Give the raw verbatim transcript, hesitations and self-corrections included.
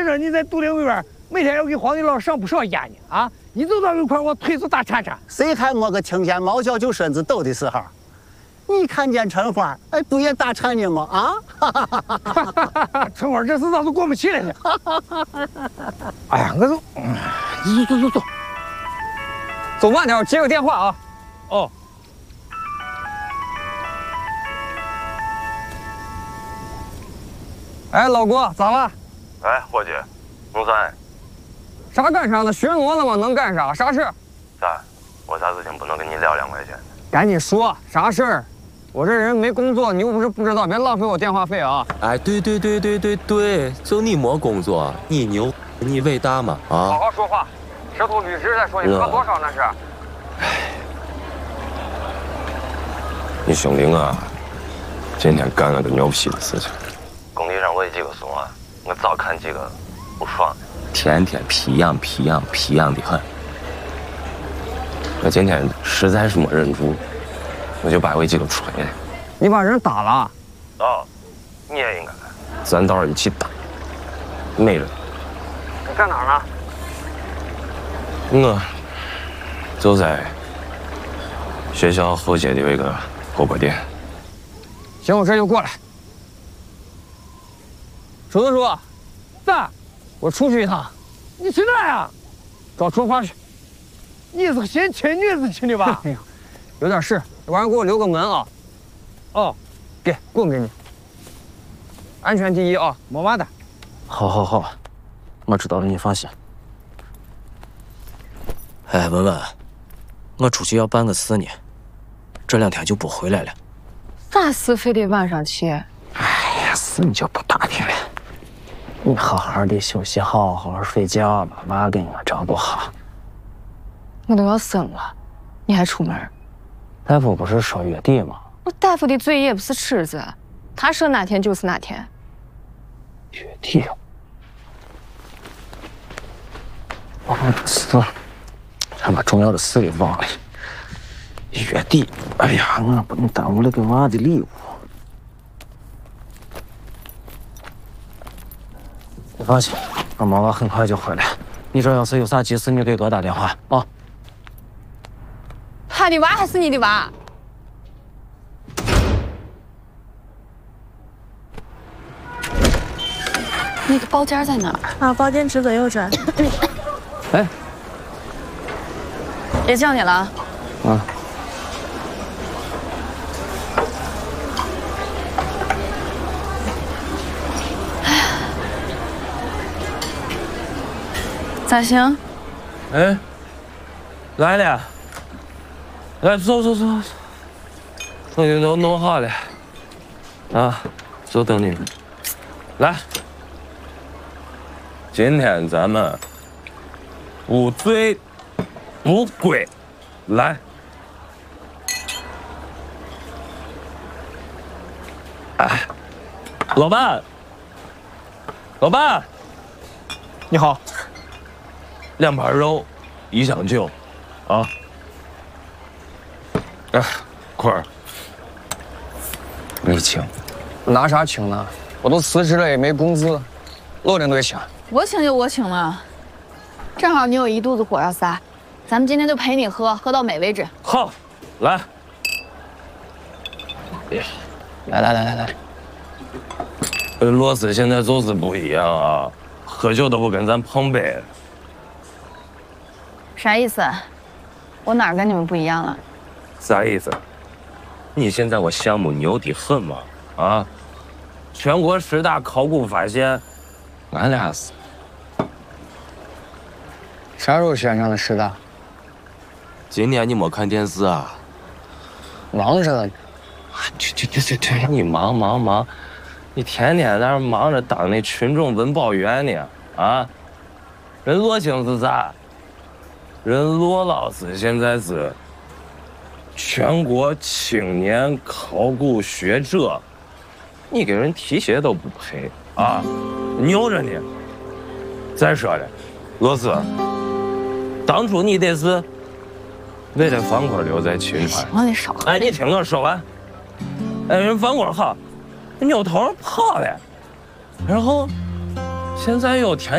着你在杜陵院每天要给皇帝老上不少烟呢啊！你走到一块，我腿就打颤颤。 谁看我个青天猫叫九身子抖的时候，你看见春花，哎，不也打颤呢吗？啊！ 春花这次咋都过不去了呢？哎呀，我走，你走走走走， 走慢点，我接个电话啊。 哦。 哎，老郭，咋了？ 哎，伙计，弄啥呀？ 啥干啥呢？学挪了吗？能干啥？啥事？ 啥？我啥事情不能跟你聊两块钱？ 赶紧说，啥事儿？我这人没工作，你又不是不知道，别浪费我电话费啊！ 哎，对对对对对对，就你没工作，你牛，你伟大嘛啊！ 好好说话，舌头捋直再说，你喝多少那是？ 哎，你兄弟啊，今天干了个牛批的事情。工地上为几个怂啊，我早看几个不爽的， 天天皮痒皮痒皮痒的很。 我今天实在是没忍住，我就把我几个锤了。 你把人打了？ 哦，你也应该，咱到时候一起打。没人。 你在哪儿呢？ 我就在学校后街的那个火锅店。 行，我这就过来。楚子叔， 咋？ 我出去一趟。 你去哪呀？ 找春花去。 你是先亲女子去的吧？ 哎呀，有点事，晚上给我留个门啊。 哦， 给棍给你。安全第一啊， 没嘛的。 好，好，好，我知道了，你放心。哎，文文，我出去要办个事呢，这两天就不回来了。 啥事非得晚上去？ 哎呀，事你就不打听了。你好好的休息好，好好睡觉，把娃给我照顾好。 我都要生了，你还出门？ 大夫不是说月底吗？ 我大夫的嘴也不是尺子，他说哪天就是哪天。 月底。我是，还把重要的事给忘了。月底，哎呀，我不能耽误了给娃的礼物。你放心，我妈妈很快就回来。你这要是有啥急事，你给我打电话啊。 他的娃还是你的娃？那个包间在哪儿？ 啊，包间直走右转。 哎， 别叫你了。 啊。 咋行？ 哎，来了，来走走走，我已经都弄好了，啊，就等你们。来，今天咱们不醉不归，来。哎，老板，老板， 你好。 两盘肉，一箱酒，啊！哎，坤儿，你请。 拿啥请呢？我都辞职了，也没工资，落点都请。 我请就我请了，正好你有一肚子火要撒，咱们今天就陪你喝，喝到美为止。 好，来。 来来来来来。 呃，罗斯现在就是不一样啊，喝酒都不跟咱碰杯。 啥意思？我哪儿跟你们不一样了？ 啥意思？你现在我项目牛得很嘛？啊，全国十大考古发现，俺俩是啥时候选上的十大？ 今年你没看电视啊？ 忙着呢。 对对对对对，你忙忙忙，你天天在那忙着当那群众文保员呢啊？人罗青是啥？人罗老师现在是全国青年考古学者，你给人提鞋都不配啊，牛着呢。再说了，罗斯，当初你得是为了方块留在秦川。 我得少喝。 哎，你听我说完。哎，人方块好，扭头跑了，然后现在又天。